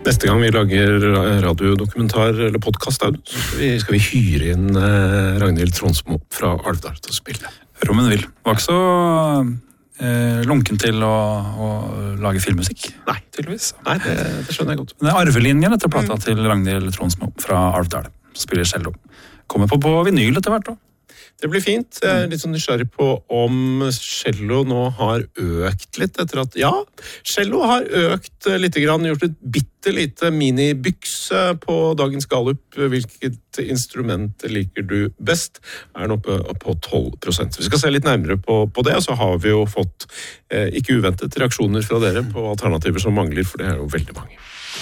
Neste gang vi lager radiodokumentar eller podcast, så skal vi hyre inn Ragnhild Tronsmo fra Alvdal til å spille. Rommen vil. Var ikke så lunken til å lage filmmusikk. Nei, tydeligvis. Nei, det skjønner jeg godt. Det arvelinjen etter plata til Ragnhild Tronsmo fra Alvdal, som spiller cello. Kommer på vinyl etter hvert da. Det blir fint. Jeg litt sånn nysgjerrig på om cello nå har økt litt etter at, cello har økt litt grann, gjort et bittelite mini-byks på dagens gallup. Hvilket instrument liker du best? Den oppe på 12%. Vi skal se litt nærmere på det, og så har vi jo fått ikke uventet reaksjoner fra dere på alternativer som mangler, for det jo veldig mange.